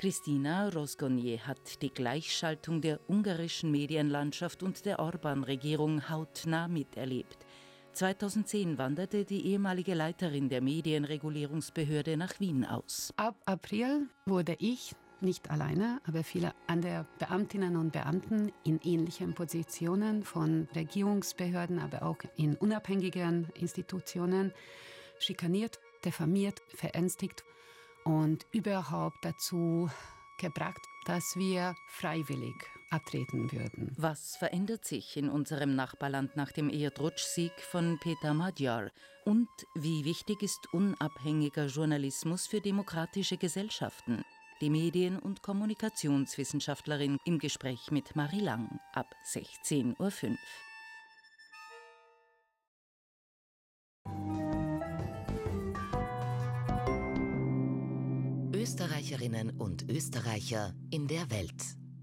Christina Rozgonje hat die Gleichschaltung der ungarischen Medienlandschaft und der Orbán-Regierung hautnah miterlebt. 2010 wanderte die ehemalige Leiterin der Medienregulierungsbehörde nach Wien aus. Ab April wurde ich, nicht alleine, aber viele andere Beamtinnen und Beamten in ähnlichen Positionen von Regierungsbehörden, aber auch in unabhängigen Institutionen schikaniert, diffamiert, verängstigt und überhaupt dazu gebracht, dass wir freiwillig abtreten würden. Was verändert sich in unserem Nachbarland nach dem Erdrutsch-Sieg von Peter Magyar? Und wie wichtig ist unabhängiger Journalismus für demokratische Gesellschaften? Die Medien- und Kommunikationswissenschaftlerin im Gespräch mit Marie Lang ab 16:05 Uhr. Österreicherinnen und Österreicher in der Welt.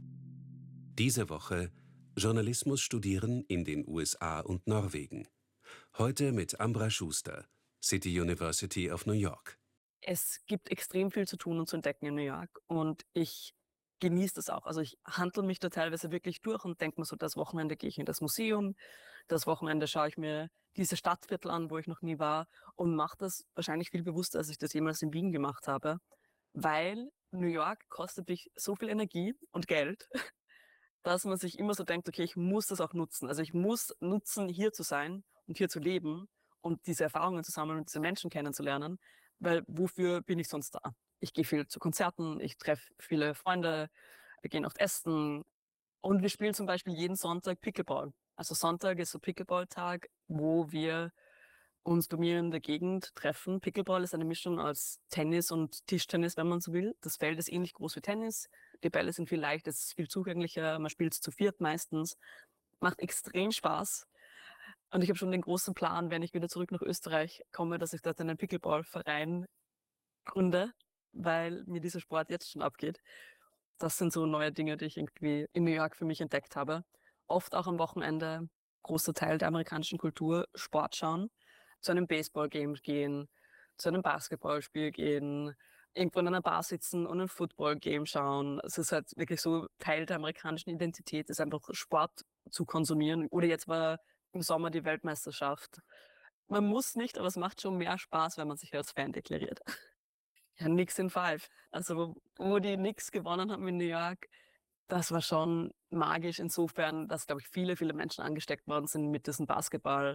Diese Woche Journalismus studieren in den USA und Norwegen. Heute mit Ambra Schuster, City University of New York. Es gibt extrem viel zu tun und zu entdecken in New York und ich genieße das auch. Also ich handle mich da teilweise wirklich durch und denke mir so, das Wochenende gehe ich in das Museum, das Wochenende schaue ich mir diese Stadtviertel an, wo ich noch nie war und mache das wahrscheinlich viel bewusster, als ich das jemals in Wien gemacht habe. Weil New York kostet mich so viel Energie und Geld, dass man sich immer so denkt, okay, ich muss das auch nutzen. Also ich muss nutzen, hier zu sein und hier zu leben und diese Erfahrungen zu sammeln und diese Menschen kennenzulernen, weil wofür bin ich sonst da? Ich gehe viel zu Konzerten, ich treffe viele Freunde, wir gehen oft essen und wir spielen zum Beispiel jeden Sonntag Pickleball. Also Sonntag ist so Pickleball-Tag, wo wir uns bei mir in der Gegend treffen. Pickleball ist eine Mischung aus Tennis und Tischtennis, wenn man so will. Das Feld ist ähnlich groß wie Tennis. Die Bälle sind viel leichter, es ist viel zugänglicher. Man spielt es zu viert meistens. Macht extrem Spaß. Und ich habe schon den großen Plan, wenn ich wieder zurück nach Österreich komme, dass ich dort einen Pickleball-Verein gründe, weil mir dieser Sport jetzt schon abgeht. Das sind so neue Dinge, die ich irgendwie in New York für mich entdeckt habe. Oft auch am Wochenende, großer Teil der amerikanischen Kultur, Sport schauen, zu einem Baseball-Game gehen, zu einem Basketballspiel gehen, irgendwo in einer Bar sitzen und ein Football-Game schauen. Es ist halt wirklich so Teil der amerikanischen Identität, ist einfach Sport zu konsumieren. Oder jetzt war im Sommer die Weltmeisterschaft. Man muss nicht, aber es macht schon mehr Spaß, wenn man sich als Fan deklariert. Ja, Knicks in Five. Also wo die Knicks gewonnen haben in New York, das war schon magisch insofern, dass, glaube ich, viele, viele Menschen angesteckt worden sind mit diesem Basketball-Hype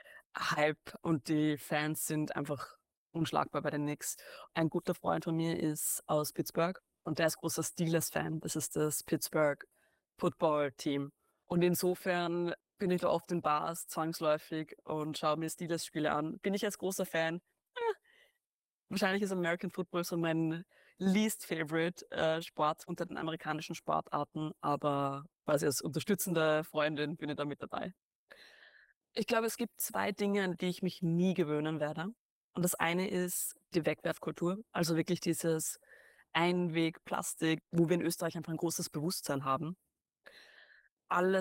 und die Fans sind einfach unschlagbar bei den Knicks. Ein guter Freund von mir ist aus Pittsburgh und der ist großer Steelers-Fan. Das ist das Pittsburgh Football-Team. Und insofern bin ich da oft in Bars zwangsläufig und schaue mir Steelers-Spiele an. Bin ich als großer Fan? Wahrscheinlich ist American Football so mein least favorite Sport unter den amerikanischen Sportarten, aber quasi als unterstützende Freundin bin ich da mit dabei. Ich glaube, es gibt 2 Dinge, an die ich mich nie gewöhnen werde. Und das eine ist die Wegwerfkultur, also wirklich dieses Einweg-Plastik, wo wir in Österreich einfach ein großes Bewusstsein haben. Alles